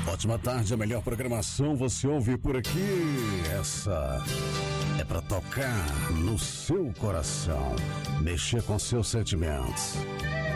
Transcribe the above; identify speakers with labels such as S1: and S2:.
S1: Ótima tarde, a melhor programação você ouve por aqui. Essa é pra tocar no seu coração, mexer com seus sentimentos.